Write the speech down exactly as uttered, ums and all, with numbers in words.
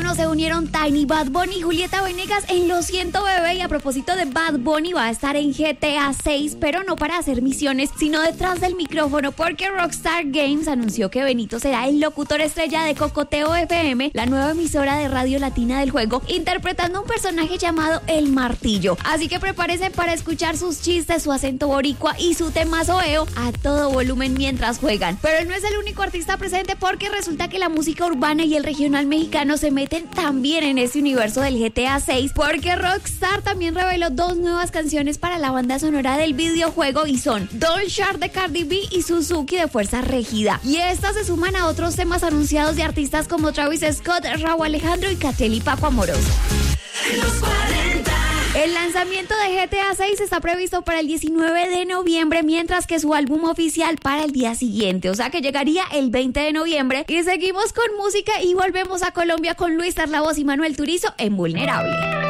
bueno, se unieron Tiny, Bad Bunny y Julieta Venegas en Lo Siento Bebé. Y a propósito de Bad Bunny, va a estar en G T A seis, pero no para hacer misiones, sino detrás del micrófono, porque Rockstar Games anunció que Benito será el locutor estrella de Cocoteo F M, la nueva emisora de radio latina del juego, interpretando un personaje llamado El Martillo. Así que prepárense para escuchar sus chistes, su acento boricua y su temazo eo a todo volumen mientras juegan. Pero él no es el único artista presente, porque resulta que la música urbana y el regional mexicano se meten también en este universo del G T A seis, porque Rockstar también reveló dos nuevas canciones para la banda sonora del videojuego y son Don't Shark de Cardi B y Suzuki de Fuerza Régida. Y estas se suman a otros temas anunciados de artistas como Travis Scott, Rauw Alejandro y Catriel y Paco Amoroso. Los cuarenta. El lanzamiento de G T A seis está previsto para el diecinueve de noviembre, mientras que su álbum oficial para el día siguiente, o sea que llegaría el veinte de noviembre. Y seguimos con música y volvemos a Colombia con Luis Tarla Voz y Manuel Turizo en Vulnerable.